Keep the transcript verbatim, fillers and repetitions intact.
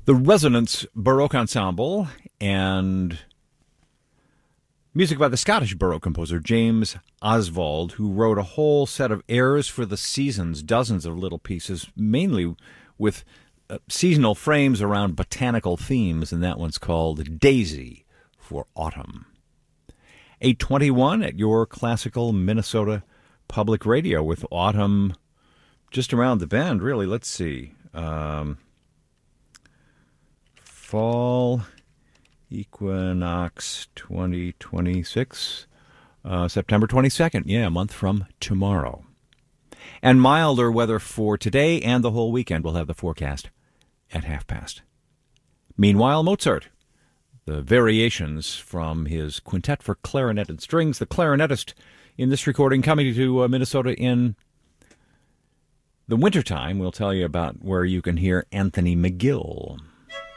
The Resonance Baroque Ensemble and music by the Scottish Baroque composer James Oswald, who wrote a whole set of airs for the seasons, dozens of little pieces, mainly with uh, seasonal frames around botanical themes, and that one's called Daisy for Autumn. eight twenty-one at your classical Minnesota Public Radio with autumn just around the bend, really. Let's see. Um, fall equinox twenty twenty-six, uh, September twenty-second. Yeah, a month from tomorrow. And milder weather for today and the whole weekend. We'll have the forecast at half past. Meanwhile, Mozart, the variations from his quintet for clarinet and strings, the clarinetist in this recording coming to uh, Minnesota in the wintertime. We'll tell you about where you can hear Anthony McGill.